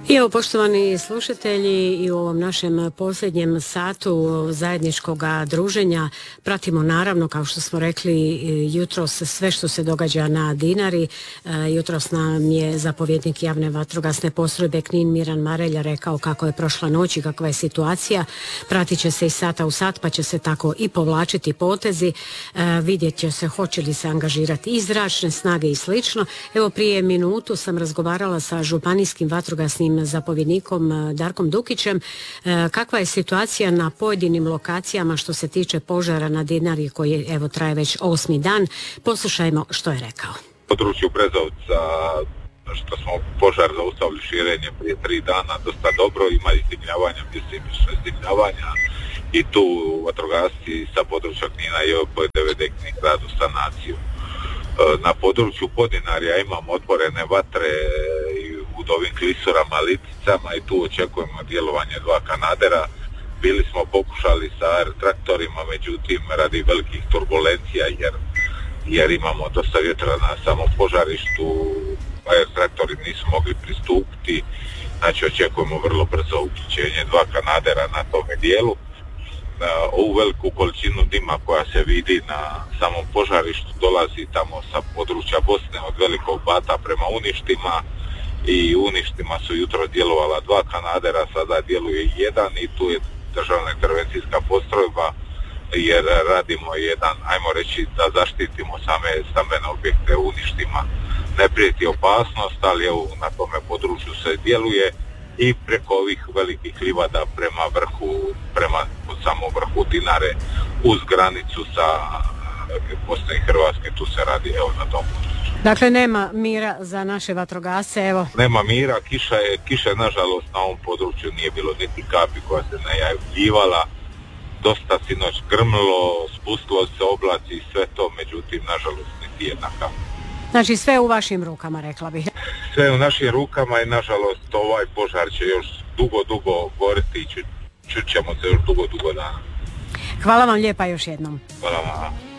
I evo, poštovani slušatelji, i u ovom našem posljednjem satu zajedničkog druženja pratimo naravno, kao što smo rekli jutros, sve što se događa na Dinari. Jutros nam je zapovjednik javne vatrogasne postrojbe Knin Miran Marelja rekao kako je prošla noć i kakva je situacija. Pratit će se iz sata u sat, pa će se tako i povlačiti potezi. Vidjet će se hoće li se angažirati i zračne snage i slično. Evo, prije minutu sam razgovarala sa županijskim vatrogasnim zapovjednikom Darkom Dukićem. Kakva je situacija na pojedinim lokacijama što se tiče požara na Dinari koji evo traje već 8. dan. Poslušajmo što je rekao. U području Brezovca, što smo požar zaustavili širenje prije 3 dana, dosta dobro, ima izdimljavanja, izdimljavanja i tu vatrogasci sa područja Knina i OPDVD Knin radu sanaciju. Na području Podinarja imamo otvorene vatre u ovim klisurama, liticama i tu očekujemo djelovanje 2 kanadera. Bili smo pokušali sa air traktorima, međutim radi velikih turbulencija jer imamo dosta vjetra na samom požarištu, air traktori nisu mogli pristupiti, znači očekujemo vrlo brzo uključenje 2 kanadera na tome dijelu. Ovu veliku količinu dima koja se vidi na samom požarištu dolazi tamo sa područja Bosne od Velikog Bata prema Uništima i Uništima su jutro djelovala 2 kanadera, sada djeluje 1 i tu je državna intervencijska postrojba jer radimo jedan, ajmo reći, da zaštitimo same stambene objekte u Uništima. Ne prijeti opasnost, ali evo na tome području se djeluje i preko ovih velikih livada prema vrhu, prema samom vrhu Dinare uz granicu sa Bosne i Hrvatske, tu se radi evo na tom području. Dakle, nema mira za naše vatrogasce, evo. Nema mira, kiša je nažalost na ovom području nije bilo niti kapi koja se najavljivala, dosta sinoć grmlo, spustilo se oblaci i sve to, međutim nažalost niti jedna kapa. Znači sve u vašim rukama, rekla bih. Sve u našim rukama i nažalost ovaj požar će još dugo goriti i čut ćemo se još dugo dana. Hvala vam lijepa još jednom. Hvala vam.